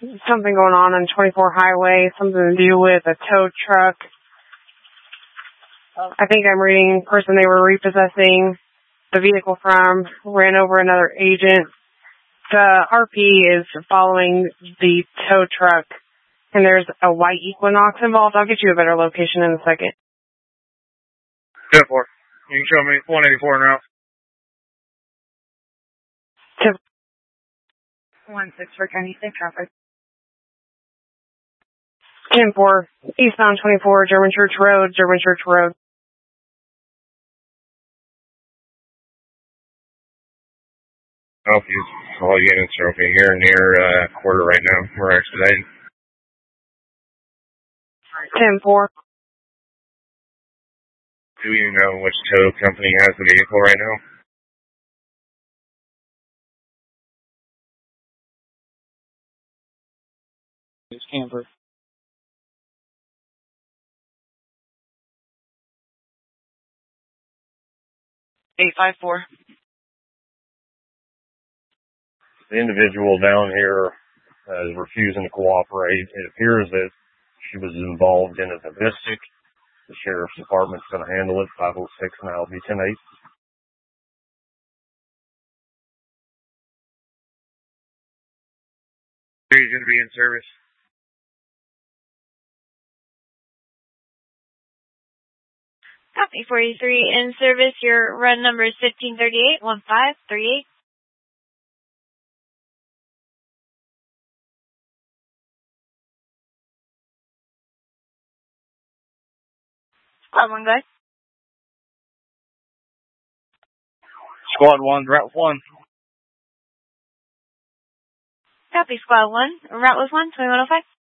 something going on 24 highway, something to do with a tow truck. I think I'm reading person they were repossessing the vehicle from ran over another agent. The RP is following the tow truck, and there's a white Equinox involved. I'll get you a better location in a second. 10-4. You can show me 184 now. 16 for County Safe Traffic. 10-4, eastbound 24, German Church Road, German Church Road. Southeast, all units are okay here near quarter right now. We're expediting. 10-4. Do you know which tow company has the vehicle right now? It's camper. $854. The individual down here is refusing to cooperate. It appears that she was involved in a domestic. The sheriff's department's going to handle it. 506 now will be 10-8. He's going to be in service. Copy 43 in service. Your run number is 1538 1538. Squad 1, guys. Squad 1, Route 1. Copy, Squad 1. Route was 1, 2105.